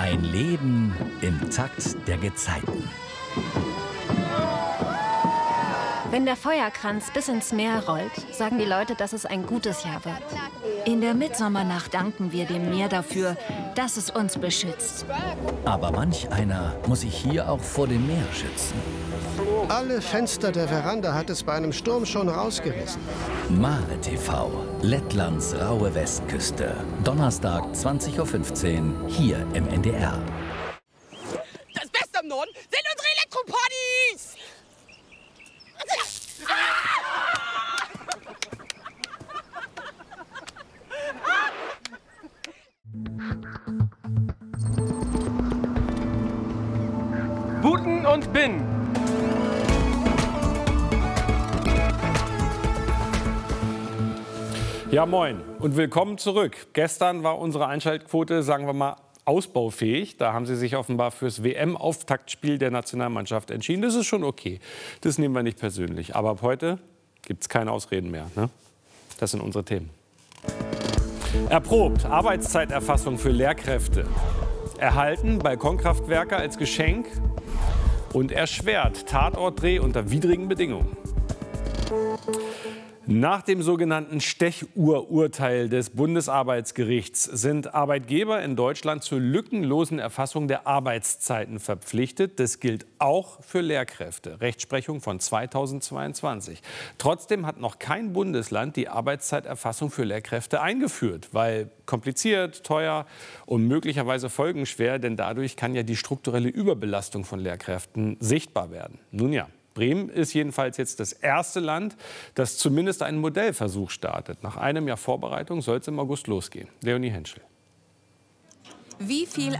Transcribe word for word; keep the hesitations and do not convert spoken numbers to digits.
Ein Leben im Takt der Gezeiten. Wenn der Feuerkranz bis ins Meer rollt, sagen die Leute, dass es ein gutes Jahr wird. In der Mitsommernacht danken wir dem Meer dafür, dass es uns beschützt. Aber manch einer muss sich hier auch vor dem Meer schützen. Alle Fenster der Veranda hat es bei einem Sturm schon rausgerissen. Mare T V, Lettlands raue Westküste. Donnerstag, zwanzig Uhr fünfzehn, hier im N D R. Das Beste am Norden sind unsere Elektropartys! Buten und Bin. Ja, moin und willkommen zurück. Gestern war unsere Einschaltquote, sagen wir mal, ausbaufähig. Da haben sie sich offenbar fürs W M-Auftaktspiel der Nationalmannschaft entschieden. Das ist schon okay. Das nehmen wir nicht persönlich. Aber ab heute gibt es keine Ausreden mehr. Ne? Das sind unsere Themen. Erprobt, Arbeitszeiterfassung für Lehrkräfte. Erhalten, Balkonkraftwerke als Geschenk. Und erschwert, Tatortdreh unter widrigen Bedingungen. Nach dem sogenannten Stechuhr-Urteil des Bundesarbeitsgerichts sind Arbeitgeber in Deutschland zur lückenlosen Erfassung der Arbeitszeiten verpflichtet. Das gilt auch für Lehrkräfte. Rechtsprechung von zweitausendzweiundzwanzig. Trotzdem hat noch kein Bundesland die Arbeitszeiterfassung für Lehrkräfte eingeführt, weil kompliziert, teuer und möglicherweise folgenschwer, denn dadurch kann ja die strukturelle Überbelastung von Lehrkräften sichtbar werden. Nun ja. Bremen ist jedenfalls jetzt das erste Land, das zumindest einen Modellversuch startet. Nach einem Jahr Vorbereitung soll es im August losgehen. Leonie Henschel. Wie viel